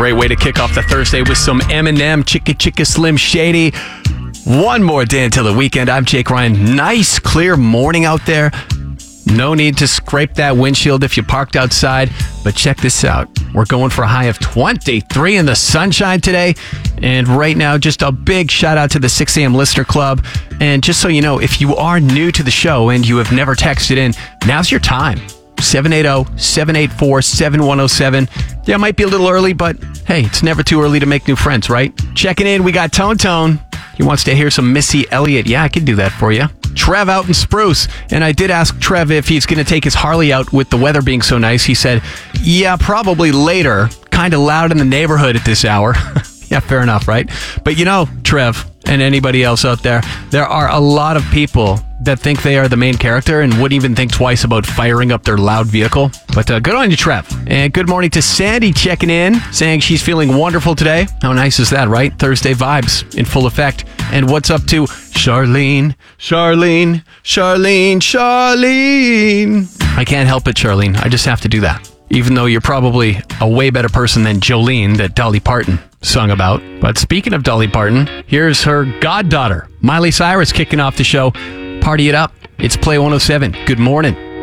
great way to kick off the Thursday with some Eminem, Chicka Chicka Slim Shady. One more day until the weekend. I'm Jake Ryan. Nice, clear morning out there. No need to scrape that windshield if you parked outside. But check this out. We're going for a high of 23 in the sunshine today. And right now, just a big shout out to the 6 a.m. Listener Club. And just so you know, if you are new to the show and you have never texted in, now's your time. 780-784-7107. Yeah, it might be a little early, but hey, it's never too early to make new friends, right? Checking in, we got Tone. He wants to hear some Missy Elliott. Yeah, I can do that for you. Trev out in Spruce. And I did ask Trev if he's going to take his Harley out with the weather being so nice. He said, yeah, probably later. Kind of loud in the neighborhood at this hour. Yeah, fair enough, right? But you know, Trev, and anybody else out there are a lot of people that think they are the main character and wouldn't even think twice about firing up their loud vehicle. But good on you, Trev. And good morning to Sandy checking in, saying she's feeling wonderful today. How nice is that, right? Thursday vibes in full effect. And what's up to Charlene? I can't help it, Charlene. I just have to do that. Even though you're probably a way better person than Jolene that Dolly Parton sung about. But speaking of Dolly Parton, here's her goddaughter, Miley Cyrus, kicking off the show. Party it up. It's Play 107. Good morning.